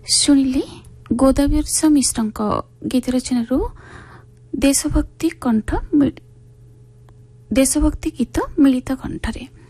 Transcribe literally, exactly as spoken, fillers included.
ଶୁଣିଲେ ଗୋଦାବର୍ଷ ମିଶ୍ରଙ୍କ ଗୀତ ରଚନାରୁ ଦେଶଭକ୍ତି କଣ୍ଠ ଦେଶଭକ୍ତି ଗୀତ ମିଳିତ କଣ୍ଠରେ।